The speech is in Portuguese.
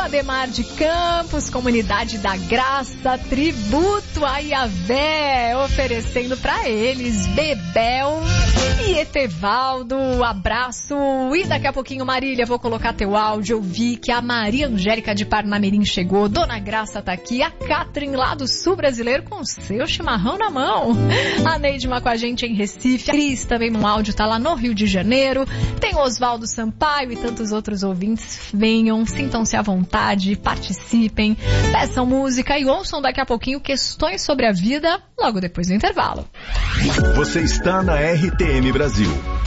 Ademar de Campos, Comunidade da Graça, tributo a Yahvé, oferecendo pra eles Bebel e Etevaldo, abraço. E daqui a pouquinho, Marília, vou colocar teu áudio. Eu vi que a Maria Angélica de Parnamirim chegou, Dona Graça tá aqui, a Catherine lá do Sul Brasileiro com seu chimarrão na mão, a Neidma com a gente em Recife, a Cris também no áudio tá lá no Rio de Janeiro, tem o Oswaldo Sampaio e tantos outros ouvintes. Venham, sintam-se à vontade, participem, peçam música e ouçam daqui a pouquinho questões sobre a vida logo depois do intervalo. Você está na RTM Brasil.